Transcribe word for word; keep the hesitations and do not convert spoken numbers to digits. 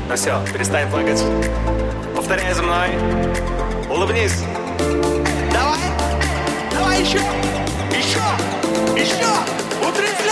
Ну все, перестань плакать. Повторяй за мной. Улыбнись. Давай, давай еще, еще, еще.